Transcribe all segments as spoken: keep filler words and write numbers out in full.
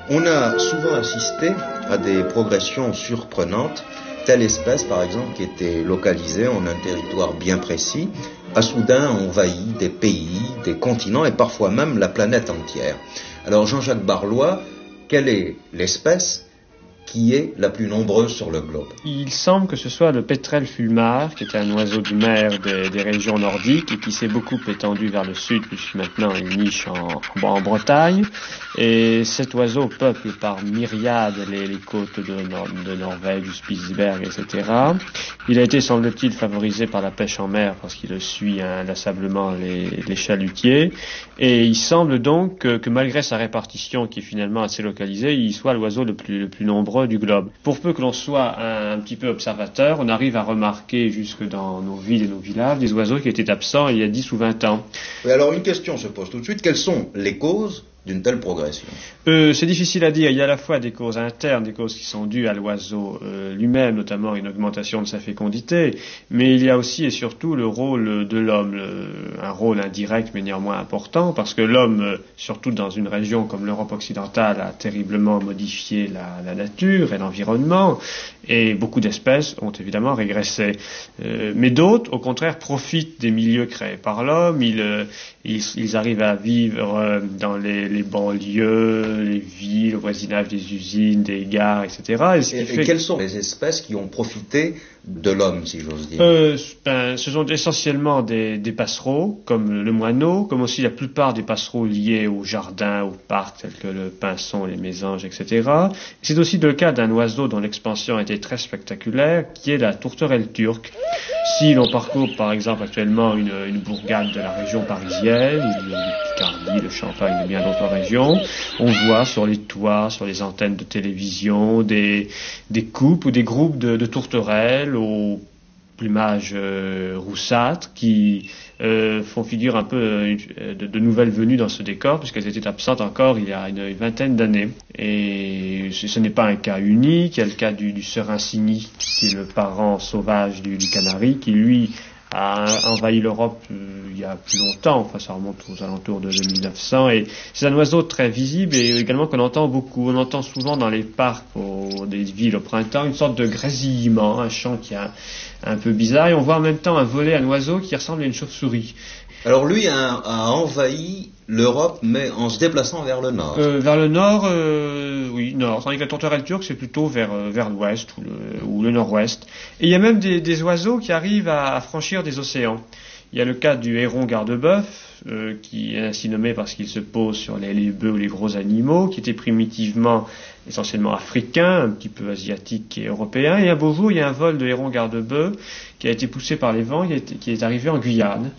On a souvent assisté à des progressions surprenantes. Telle espèce, par exemple, qui était localisée en un territoire bien précis, a soudain envahi des pays, des continents et parfois même la planète entière. Alors Jean-Jacques Barlois, quelle est l'espèce qui est la plus nombreuse sur le globe? Il semble que ce soit le pétrel fulmar, qui est un oiseau de mer des, des régions nordiques et qui s'est beaucoup étendu vers le sud, puisque maintenant il niche en, en Bretagne. Et cet oiseau peuple par myriades les, les côtes de, Nor- de Norvège, du Spitsberg, et cetera. Il a été, semble-t-il, favorisé par la pêche en mer parce qu'il suit inlassablement les, les chalutiers. Et il semble donc que, que malgré sa répartition, qui est finalement assez localisée, il soit l'oiseau le plus, le plus nombreux du globe. Pour peu que l'on soit un, un petit peu observateur, on arrive à remarquer jusque dans nos villes et nos villages des oiseaux qui étaient absents il y a dix ou vingt ans. Oui, alors une question se pose tout de suite. Quelles sont les causes d'une telle progression? Euh, c'est difficile à dire. Il y a à la fois des causes internes, des causes qui sont dues à l'oiseau euh, lui-même, notamment une augmentation de sa fécondité, mais il y a aussi et surtout le rôle de l'homme, le, un rôle indirect mais néanmoins important, parce que l'homme, euh, surtout dans une région comme l'Europe occidentale, a terriblement modifié la, la nature et l'environnement, et beaucoup d'espèces ont évidemment régressé. Euh, mais d'autres, au contraire, profitent des milieux créés par l'homme. Ils, euh, ils, ils arrivent à vivre euh, dans les, les banlieues, les villes, au voisinage des usines, des gares, et cetera. Et, ce qui et, fait et quelles sont les espèces qui ont profité de l'homme, si j'ose dire? euh, ben, Ce sont essentiellement des, des passereaux, comme le moineau, comme aussi la plupart des passereaux liés aux jardins, aux parcs, tels que le pinson, les mésanges, et cetera. C'est aussi le cas d'un oiseau dont l'expansion a été très spectaculaire, qui est la tourterelle turque. Si l'on parcourt, par exemple, actuellement une, une bourgade de la région parisienne, il y a le Picardie, le Champagne et bien d'autres régions, on voit sur les toits, sur les antennes de télévision, des, des couples ou des groupes de, de tourterelles au plumage euh, roussâtre qui euh, font figure un peu euh, de, de nouvelles venues dans ce décor, puisqu'elles étaient absentes encore il y a une, une vingtaine d'années. Et ce, ce n'est pas un cas unique. Il y a le cas du, du serincini, qui est le parent sauvage du, du canari, qui lui a envahi l'Europe euh, il y a plus longtemps, enfin ça remonte aux alentours de mille neuf cents, et c'est un oiseau très visible et également qu'on entend beaucoup. On entend souvent dans les parcs au, des villes au printemps une sorte de grésillement, un chant qui est un, un peu bizarre, et on voit en même temps un voler un oiseau qui ressemble à une chauve-souris. Alors lui a, a envahi l'Europe, mais en se déplaçant vers le nord. Euh, vers le nord, euh, oui, nord. Tandis que la tourterelle turque, c'est plutôt vers, euh, vers l'ouest ou le, ou le nord-ouest. Et il y a même des, des oiseaux qui arrivent à, à franchir des océans. Il y a le cas du héron garde-bœuf, euh, qui est ainsi nommé parce qu'il se pose sur les, les bœufs ou les gros animaux, qui était primitivement essentiellement africain, un petit peu asiatique et européen. Et un beau jour, il y a un vol de héron garde-bœuf qui a été poussé par les vents, qui est, qui est arrivé en Guyane.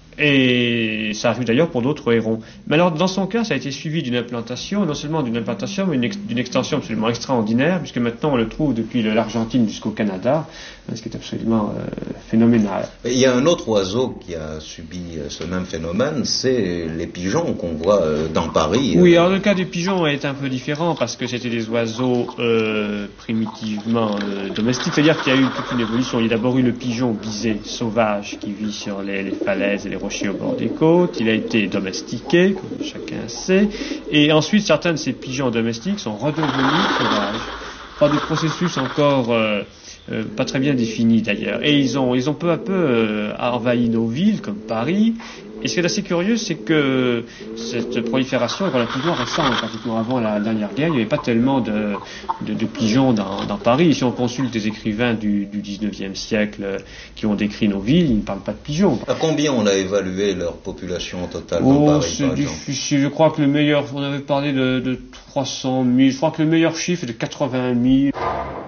Et ça arrive d'ailleurs pour d'autres hérons. Mais alors, dans son cas, ça a été suivi d'une implantation, non seulement d'une implantation, mais une ex- d'une extension absolument extraordinaire, puisque maintenant on le trouve depuis l'Argentine jusqu'au Canada, ce qui est absolument euh, phénoménal. Il y a un autre oiseau qui a subi ce même phénomène, c'est les pigeons qu'on voit dans Paris. Oui, alors le cas des pigeons est un peu différent, parce que c'était des oiseaux euh, primitivement euh, domestiques, c'est-à-dire qu'il y a eu toute une évolution. Il y a d'abord eu le pigeon bisé sauvage qui vit sur les, les falaises et les rochers au bord des côtes. Il a été domestiqué, comme chacun sait, et ensuite certains de ces pigeons domestiques sont redevenus sauvages par des processus encore euh, euh, pas très bien définis d'ailleurs. Et ils ont, ils ont peu à peu euh, envahi nos villes comme Paris. Et ce qui est assez curieux, c'est que cette prolifération est relativement récente. Pratiquement avant la dernière guerre, il n'y avait pas tellement de, de, de pigeons dans, dans Paris. Si on consulte des écrivains du, du dix-neuvième siècle qui ont décrit nos villes, ils ne parlent pas de pigeons. À combien on a évalué leur population totale oh, dans Paris, c'est par exemple? difficile. Je crois que le meilleur, on avait parlé de, de trois cent mille, je crois que le meilleur chiffre est de quatre-vingt mille.